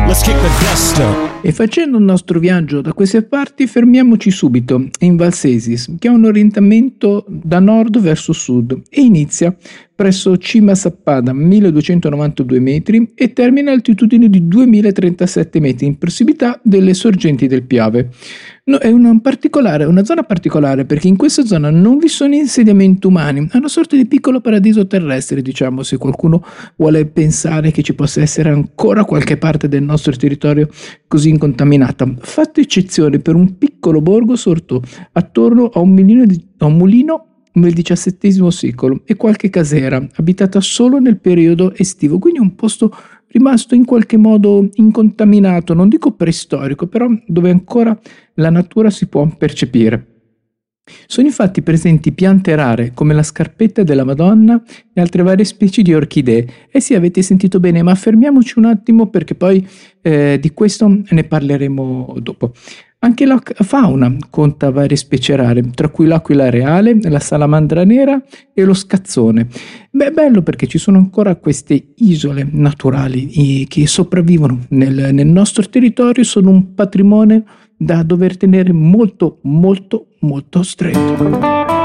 Let's kick the dust up. E facendo il nostro viaggio da queste parti fermiamoci subito in Valsesis, che ha un orientamento da nord verso sud e inizia presso Cima Sappada 1292 metri e termina a altitudine di 2037 metri in prossimità delle sorgenti del Piave. No, è una zona particolare perché in questa zona non vi sono insediamenti umani, è una sorta di piccolo paradiso terrestre, diciamo, se qualcuno vuole pensare che ci possa essere ancora qualche parte del nostro territorio così incontaminata. Fatta eccezione per un piccolo borgo sorto attorno a un mulino nel XVII secolo e qualche casera abitata solo nel periodo estivo, quindi un posto rimasto in qualche modo incontaminato, non dico preistorico, però dove ancora la natura si può percepire. Sono infatti presenti piante rare come la scarpetta della Madonna e altre varie specie di orchidee. Eh sì, avete sentito bene, ma fermiamoci un attimo perché poi di questo ne parleremo dopo. Anche la fauna conta varie specie rare, tra cui l'aquila reale, la salamandra nera e lo scazzone. Beh, è bello perché ci sono ancora queste isole naturali che sopravvivono nel nostro territorio, sono un patrimonio da dover tenere molto, molto, molto stretto.